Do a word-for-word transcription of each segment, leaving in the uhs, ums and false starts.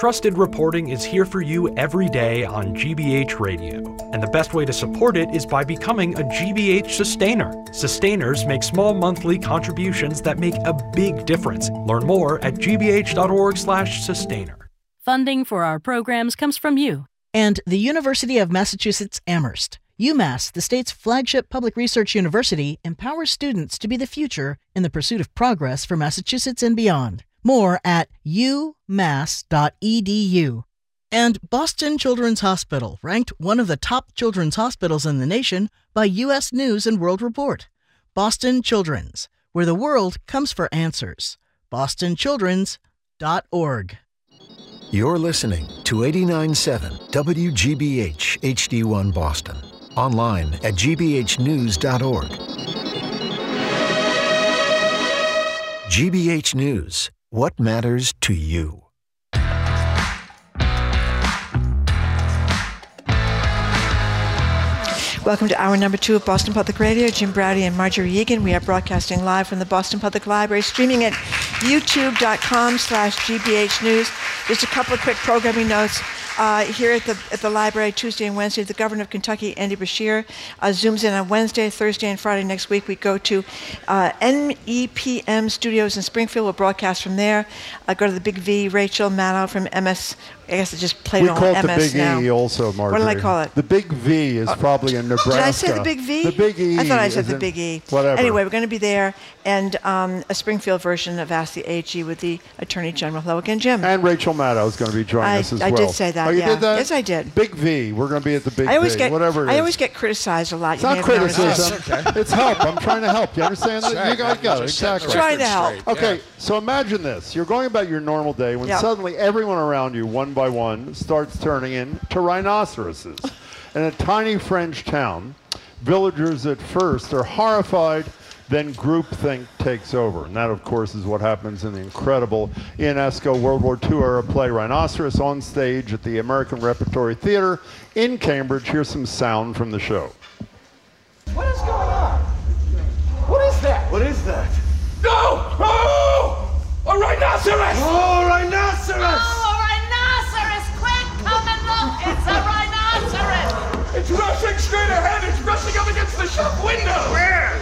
Trusted reporting is here for you every day on G B H Radio, and the best way to support it is by becoming a G B H sustainer. Sustainers make small monthly contributions that make a big difference. Learn more at g b h dot org slash sustainer. Funding for our programs comes from you. And the University of Massachusetts Amherst. UMass, the state's flagship public research university, empowers students to be the future in the pursuit of progress for Massachusetts and beyond. More at u mass dot e d u. And Boston Children's Hospital, ranked one of the top children's hospitals in the nation by U S News and World Report. Boston Children's, where the world comes for answers. boston children's dot org. You're listening to eighty-nine point seven W G B H H D one Boston. Online at g b h news dot org. G B H News. What matters to you? Welcome to hour number two of Boston Public Radio. Jim Braude and Marjorie Egan. We are broadcasting live from the Boston Public Library, streaming at youtube.com slash GBH News. Just a couple of quick programming notes. Uh, here at the at the library Tuesday and Wednesday, the Governor of Kentucky, Andy Beshear, uh, zooms in on Wednesday, Thursday, and Friday next week. We go to uh, N E P M Studios in Springfield. We'll broadcast from there. Uh, go to the Big V, Rachel Maddow from M S. I guess it just played we on call it M S the Big now. E also, Marjorie. What did I call it? The Big V is probably in Nebraska. Did I say the Big V? The Big E. I thought I said the in, Big E. Whatever. Anyway, we're going to be there, and um, a Springfield version of Ask the A G with the Attorney General. Hello again, Jim. And Rachel Maddow is going to be joining I, us as I well. did say that, Oh, you yeah. did that? Yes, I did. Big V. We're going to be at the Big I always V. get, Whatever it is. I always get criticized a lot. It's You not may have noticed criticism. this. It's help. I'm trying to help. You understand that? Right. You guys got it. Just setting the Exactly. Trying to record help. straight. Okay, Yeah. so imagine this. You're going about your normal day when Yeah. suddenly everyone around you, one by one, starts turning into rhinoceroses. In a tiny French town, villagers at first are horrified, then groupthink takes over. And that, of course, is what happens in the incredible Ionesco World War Two era play Rhinoceros on stage at the American Repertory Theater in Cambridge. Here's some sound from the show. What is going on? What is that? What is that? No! Oh! A rhinoceros! Oh, rhinoceros! Oh, a rhinoceros! Quick, come and look! It's a rhinoceros! It's rushing straight ahead! It's rushing up against the shop window! Where?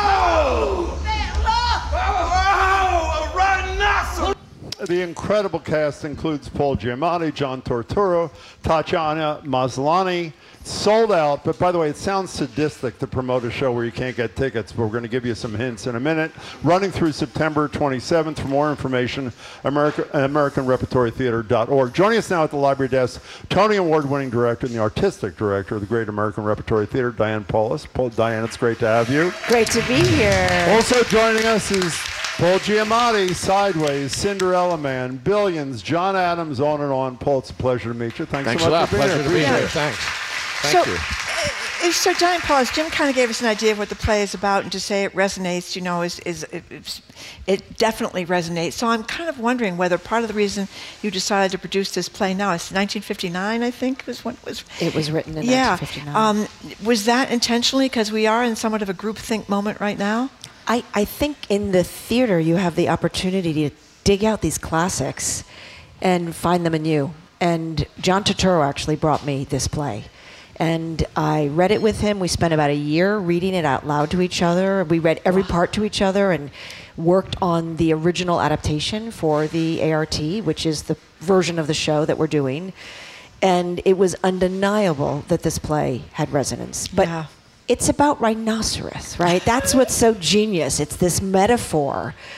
Oh! There, look! Oh, a rhinoceros! The incredible cast includes Paul Giamatti, John Torturo, Tatiana Maslany. Sold out, but by the way, it sounds sadistic to promote a show where you can't get tickets, but we're going to give you some hints in a minute. Running through September twenty-seventh. For more information, America, American Repertory Theater dot org. Joining us now at the library desk, Tony Award-winning director and the artistic director of the Great American Repertory Theater, Diane Paulus. Paul, Diane, it's great to have you. Great to be here. Also joining us is Paul Giamatti, Sideways, Cinderella Man, Billions, John Adams, on and on. Paul, it's a pleasure to meet you. Thanks, Thanks so a much lot. for being Pleasure here. to be Appreciate here. it. Thanks. Thank so, you. uh, so Diane Paulus, Jim kind of gave us an idea of what the play is about, and to say it resonates, you know, is, is it, it's, it definitely resonates. So I'm kind of wondering whether part of the reason you decided to produce this play now, it's nineteen fifty-nine, I think, was when it was. It was written in yeah, nineteen fifty-nine. Um, was that intentionally, because we are in somewhat of a groupthink moment right now? I, I think in the theater you have the opportunity to dig out these classics and find them anew. And John Turturro actually brought me this play. And I read it with him. We spent about a year reading it out loud to each other. We read every part to each other and worked on the original adaptation for the A R T, which is the version of the show that we're doing. And it was undeniable that this play had resonance. But Yeah. it's about rhinoceros, right? That's what's so genius. It's this metaphor